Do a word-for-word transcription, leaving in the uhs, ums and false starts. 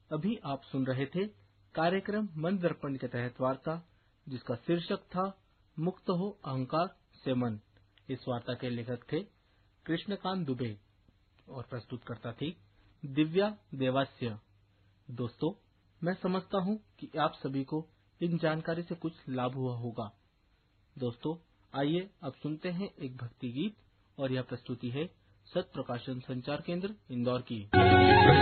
अभी आप सुन रहे थे कार्यक्रम मन दर्पण के तहत वार्ता, जिसका शीर्षक था मुक्त हो अहंकार से मन। इस वार्ता के लेखक थे कृष्णकांत दुबे और प्रस्तुतकर्ता थी दिव्या देवास्य। दोस्तों, मैं समझता हूँ कि आप सभी को इन जानकारी से कुछ लाभ हुआ होगा। दोस्तों, आइए अब सुनते हैं एक भक्ति गीत, और यह प्रस्तुति है सत प्रकाशन संचार केंद्र इंदौर की।